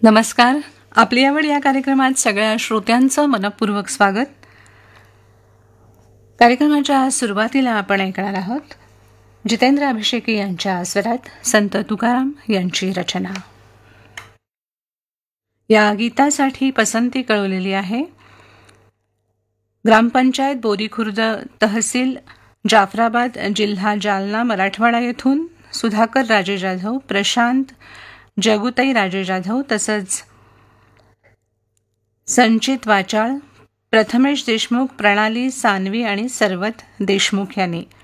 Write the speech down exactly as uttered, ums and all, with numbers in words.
नमस्कार. आपली आवड या कार्यक्रमात सगळ्या श्रोत्यांचं मनपूर्वक स्वागत. कार्यक्रमाच्या सुरुवातीला आपण ऐकणार आहोत जितेंद्र अभिषेकी यांच्या स्वरात संत तुकाराम यांची रचना. या गीतासाठी पसंती कळवलेली आहे ग्रामपंचायत बोरीखुर्द, तहसील जाफराबाद, जिल्हा जालना, मराठवाडा येथून सुधाकर राजे जाधव, प्रशांत जगुताई राजे जाधव, तसंच संचित वाचाळ, प्रथमेश देशमुख, प्रणाली सानवी आणि सर्वत देशमुख यांनी.